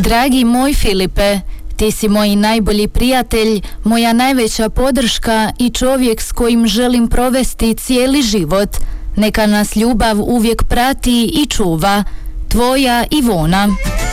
Dragi moj Filipe, ti si moj najbolji prijatelj, moja najveća podrška i čovjek s kojim želim provesti cijeli život. Neka nas ljubav uvijek prati i čuva. Tvoja Ivona.